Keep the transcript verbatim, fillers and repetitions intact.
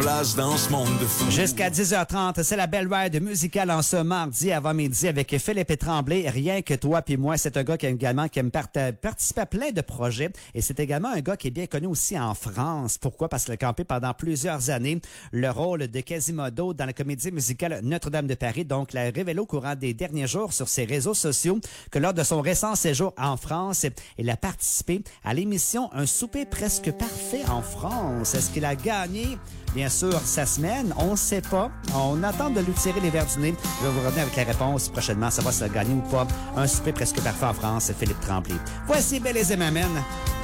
Place dans ce monde de fou. Jusqu'à dix heures trente, c'est la belle ride musicale en ce mardi avant midi avec Philippe Tremblay. Rien que toi puis moi, c'est un gars qui aime également qui aime part- participer à plein de projets et c'est également un gars qui est bien connu aussi en France. Pourquoi? Parce qu'il a campé pendant plusieurs années le rôle de Quasimodo dans la comédie musicale Notre-Dame de Paris. Donc, l'a révélé au courant des derniers jours sur ses réseaux sociaux que lors de son récent séjour en France, il a participé à l'émission Un souper presque parfait en France. Est-ce qu'il a gagné? Bien sûr, sa semaine, on ne sait pas. On attend de lui tirer les verres du nez. Je vais vous revenir avec la réponse prochainement, savoir s'il a gagné ou pas. Un souper presque parfait en France, Philippe Tremblay. Voici Belle et Mamène.